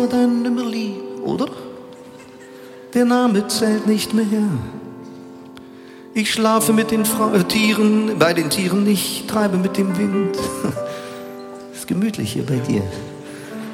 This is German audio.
Dein Nimmerli, oder? Der Name zählt nicht mehr. Ich schlafe mit den Tieren, bei den Tieren nicht, treibe mit dem Wind. Ist gemütlich hier bei dir.